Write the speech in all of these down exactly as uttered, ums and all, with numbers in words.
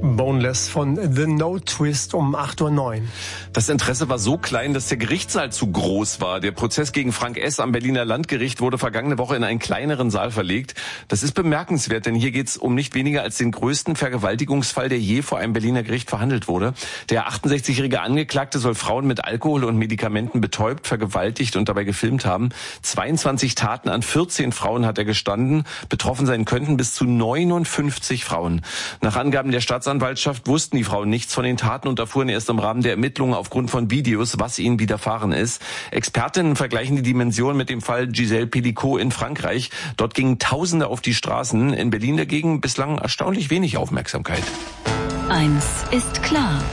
Boneless von The No Twist um acht Uhr neun. Das Interesse war so klein, dass der Gerichtssaal zu groß war. Der Prozess gegen Frank S. am Berliner Landgericht wurde vergangene Woche in einen kleineren Saal verlegt. Das ist bemerkenswert, denn hier geht es um nicht weniger als den größten Vergewaltigungsfall, der je vor einem Berliner Gericht verhandelt wurde. Der achtundsechzigjährige Angeklagte soll Frauen mit Alkohol und Medikamenten betäubt, vergewaltigt und dabei gefilmt haben. zweiundzwanzig Taten an vierzehn Frauen hat er gestanden. Betroffen sein könnten bis zu neunundfünfzig Frauen. Nach Angaben der Staatsanwaltschaft Staatsanwaltschaft wussten die Frauen nichts von den Taten und erfuhren erst im Rahmen der Ermittlungen aufgrund von Videos, was ihnen widerfahren ist. Expertinnen vergleichen die Dimension mit dem Fall Gisèle Pelicot in Frankreich. Dort gingen Tausende auf die Straßen. In Berlin dagegen bislang erstaunlich wenig Aufmerksamkeit. Eins ist klar.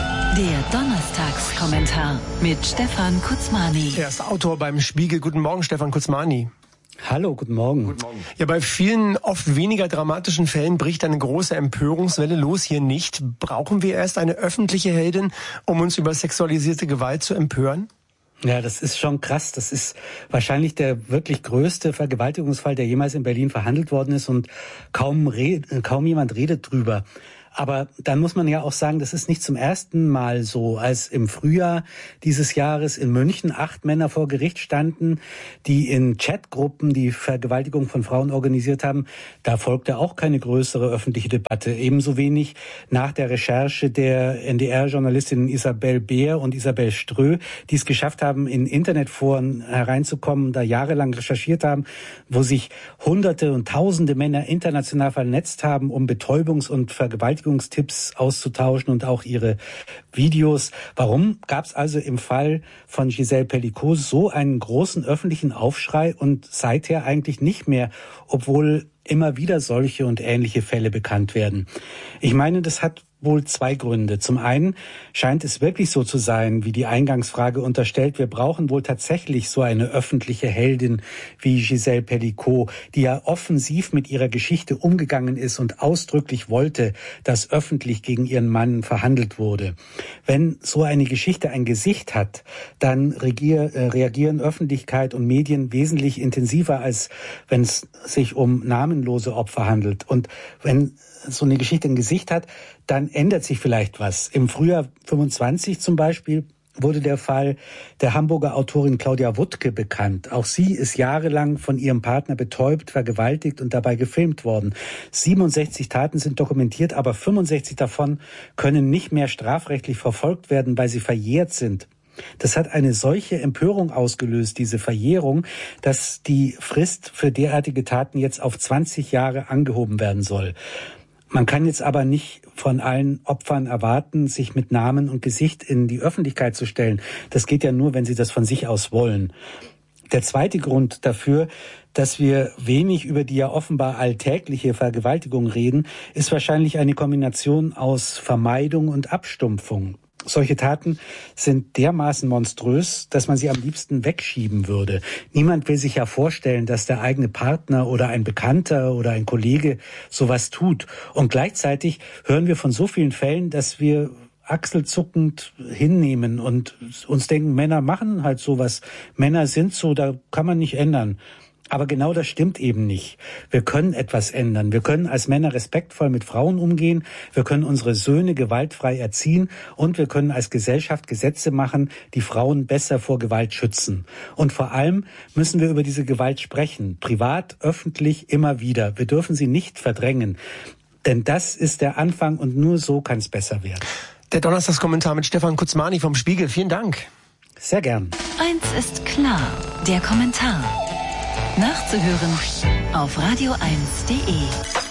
Der Donnerstagskommentar mit Stefan Kutzmani. Er ist Autor beim Spiegel. Guten Morgen, Stefan Kutzmani. Hallo, guten Morgen. Guten Morgen. Ja, bei vielen oft weniger dramatischen Fällen bricht eine große Empörungswelle los. Hier nicht. Brauchen wir erst eine öffentliche Heldin, um uns über sexualisierte Gewalt zu empören? Ja, das ist schon krass. Das ist wahrscheinlich der wirklich größte Vergewaltigungsfall, der jemals in Berlin verhandelt worden ist, und kaum, red, kaum jemand redet drüber. Aber dann muss man ja auch sagen, das ist nicht zum ersten Mal so. Als im Frühjahr dieses Jahres in München acht Männer vor Gericht standen, die in Chatgruppen die Vergewaltigung von Frauen organisiert haben, da folgte auch keine größere öffentliche Debatte. Ebenso wenig nach der Recherche der N D R-Journalistinnen Isabel Beer und Isabel Strö, die es geschafft haben, in Internetforen hereinzukommen, da jahrelang recherchiert haben, wo sich Hunderte und Tausende Männer international vernetzt haben, um Betäubungs- und Vergewaltigungstipps auszutauschen und auch ihre Videos. Warum gab es also im Fall von Gisèle Pelicot so einen großen öffentlichen Aufschrei und seither eigentlich nicht mehr, obwohl immer wieder solche und ähnliche Fälle bekannt werden? Ich meine, das hat wohl zwei Gründe. Zum einen scheint es wirklich so zu sein, wie die Eingangsfrage unterstellt. Wir brauchen wohl tatsächlich so eine öffentliche Heldin wie Gisèle Pelicot, die ja offensiv mit ihrer Geschichte umgegangen ist und ausdrücklich wollte, dass öffentlich gegen ihren Mann verhandelt wurde. Wenn so eine Geschichte ein Gesicht hat, dann regier, äh, reagieren Öffentlichkeit und Medien wesentlich intensiver, als wenn es sich um namenlose Opfer handelt. Und wenn so eine Geschichte ein Gesicht hat, dann ändert sich vielleicht was. Im Frühjahr fünfundzwanzig zum Beispiel wurde der Fall der Hamburger Autorin Claudia Wuttke bekannt. Auch sie ist jahrelang von ihrem Partner betäubt, vergewaltigt und dabei gefilmt worden. siebenundsechzig Taten sind dokumentiert, aber fünfundsechzig davon können nicht mehr strafrechtlich verfolgt werden, weil sie verjährt sind. Das hat eine solche Empörung ausgelöst, diese Verjährung, dass die Frist für derartige Taten jetzt auf zwanzig Jahre angehoben werden soll. Man kann jetzt aber nicht von allen Opfern erwarten, sich mit Namen und Gesicht in die Öffentlichkeit zu stellen. Das geht ja nur, wenn sie das von sich aus wollen. Der zweite Grund dafür, dass wir wenig über die ja offenbar alltägliche Vergewaltigung reden, ist wahrscheinlich eine Kombination aus Vermeidung und Abstumpfung. Solche Taten sind dermaßen monströs, dass man sie am liebsten wegschieben würde. Niemand will sich ja vorstellen, dass der eigene Partner oder ein Bekannter oder ein Kollege sowas tut. Und gleichzeitig hören wir von so vielen Fällen, dass wir achselzuckend hinnehmen und uns denken, Männer machen halt sowas. Männer sind so, da kann man nicht ändern. Aber genau das stimmt eben nicht. Wir können etwas ändern. Wir können als Männer respektvoll mit Frauen umgehen. Wir können unsere Söhne gewaltfrei erziehen. Und wir können als Gesellschaft Gesetze machen, die Frauen besser vor Gewalt schützen. Und vor allem müssen wir über diese Gewalt sprechen. Privat, öffentlich, immer wieder. Wir dürfen sie nicht verdrängen. Denn das ist der Anfang und nur so kann es besser werden. Der Donnerstagskommentar mit Stefan Kutzmani vom Spiegel. Vielen Dank. Sehr gern. Eins ist klar. Der Kommentar. Nachzuhören auf radio eins punkt de.